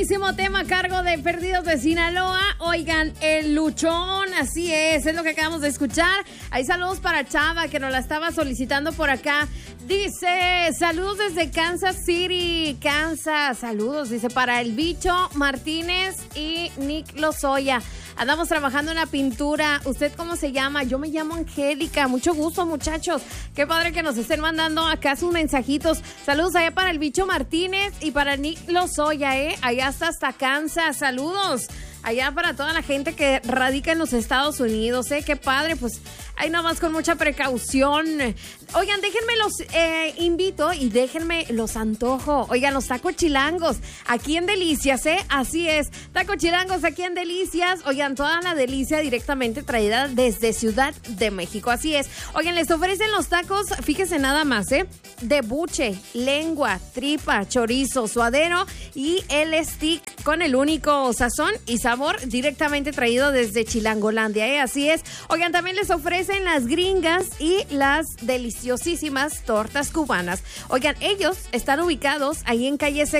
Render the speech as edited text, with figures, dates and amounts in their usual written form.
buenísimo tema a cargo de Perdidos de Sinaloa. Oigan, el luchón, así es lo que acabamos de escuchar. Hay saludos para Chava, que nos la estaba solicitando por acá. Dice, saludos desde Kansas City, Kansas. Saludos, dice, para el Bicho Martínez y Nick Lozoya. Andamos trabajando en la pintura. ¿Usted cómo se llama? Yo me llamo Angélica. Mucho gusto, muchachos. Qué padre que nos estén mandando acá sus mensajitos. Saludos allá para el Bicho Martínez y para Nick Lozoya, Allá hasta Kansas. Saludos. Allá para toda la gente que radica en los Estados Unidos, Qué padre, pues ahí nomás con mucha precaución. Oigan, déjenme los invito y déjenme los antojo. Oigan, los tacos chilangos aquí en Delicias, Así es, tacos chilangos aquí en Delicias. Oigan, toda la delicia directamente traída desde Ciudad de México, así es. Oigan, les ofrecen los tacos, fíjense nada más, de buche, lengua, tripa, chorizo, suadero y el stick con el único sazón y sabor directamente traído desde Chilangolandia, Así es. Oigan, también les ofrecen las gringas y las deliciosísimas tortas cubanas. Oigan, ellos están ubicados ahí en calle